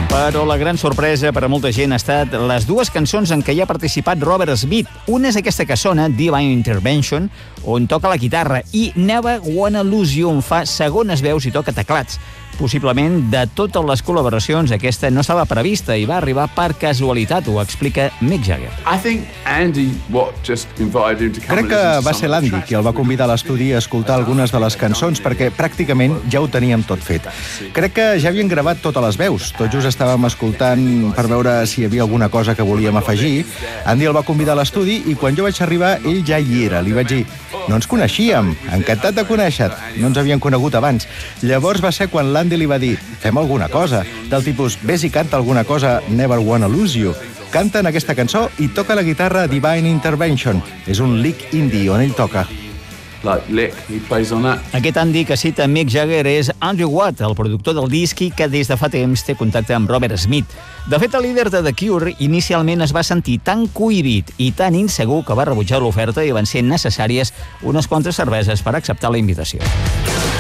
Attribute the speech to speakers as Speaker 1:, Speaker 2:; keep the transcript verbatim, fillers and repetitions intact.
Speaker 1: Però la gran sorpresa per a molta gent ha estat les dues cançons en què hi ha participat Robert Smith. Una és aquesta que sona, Divine Intervention, on toca la guitarra, i Never Wanna Lose You, on fa segones veus i toca teclats. Possiblement, de totes les col·laboracions, aquesta no estava prevista i va arribar per casualitat, ho explica Mick Jagger.
Speaker 2: Crec que va ser l'Andy qui el va convidar a l'estudi a escoltar algunes de les cançons perquè pràcticament ja ho teníem tot fet. Crec que ja havien gravat totes les veus. Tot just estàvem escoltant per veure si hi havia alguna cosa que volíem afegir. Andy el va convidar a l'estudi i quan jo vaig arribar ell ja hi era. Li vaig dir, no ens coneixíem, encantat de conèixer-te, no ens havíem conegut abans. Llavors va ser quan l'Andy li va dir, fem alguna cosa, del tipus, vés i canta alguna cosa, Never Wanna Lose You. Canta en aquesta cançó i toca la guitarra Divine Intervention. És un lick indie on ell toca.
Speaker 1: Aquest Andy que cita Mick Jagger és Andrew Watt, el productor del disc i que des de fa temps té contacte amb Robert Smith. De fet, el líder de The Cure inicialment es va sentir tan cohibit i tan insegur que va rebutjar l'oferta i van ser necessàries unes quantes cerveses per acceptar la invitació.